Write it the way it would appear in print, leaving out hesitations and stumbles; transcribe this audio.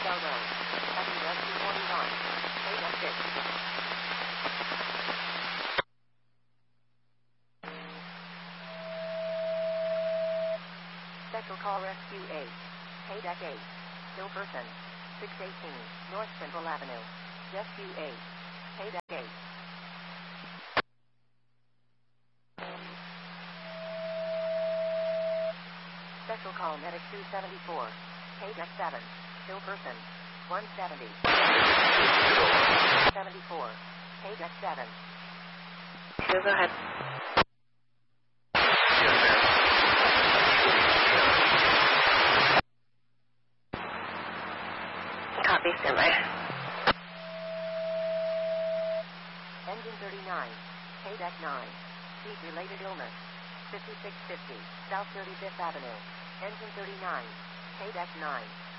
Bell Road. SW41. Paydeck 6. Special Call Rescue 8. Paydeck 8. Still person. 618 North Central Avenue. Rescue 8. Paydeck 8. Special Call Medic 274. Paydeck 7. Still person. 170. 74. Paydeck 7. Go ahead. Copy, standby. Engine 39. Paydeck 9. Heat-related illness. 5650 South 35th Avenue. Engine 39. Paydeck 9.